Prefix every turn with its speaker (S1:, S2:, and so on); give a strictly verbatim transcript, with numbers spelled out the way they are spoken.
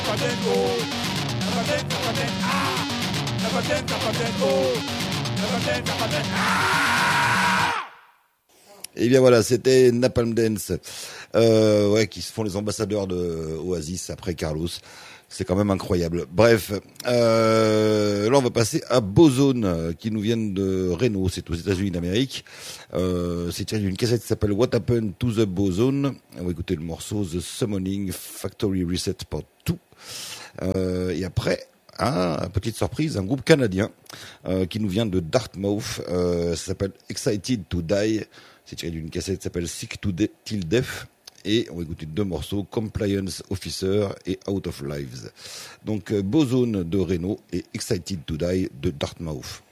S1: Et bien voilà, c'était Napalm Dance, euh, ouais, qui se font les ambassadeurs de Oasis après Carlos. C'est quand même incroyable. Bref, euh, là on va passer à Bozone, qui nous viennent de Reno, c'est aux États-Unis d'Amérique. Euh, c'est tiré d'une cassette qui s'appelle What Happened to the Bozone. On va écouter le morceau The Summoning Factory Reset Part deux. Euh, et après, ah, petite surprise, un groupe canadien euh, qui nous vient de Dartmouth. Euh, ça s'appelle Excited to Die. C'est tiré d'une cassette qui s'appelle Sick to De- Till Death. Et on va écouter deux morceaux, Compliance Officer et Out of Lives. Donc, euh, Bozone de Reno et Excited to Die de Dartmouth.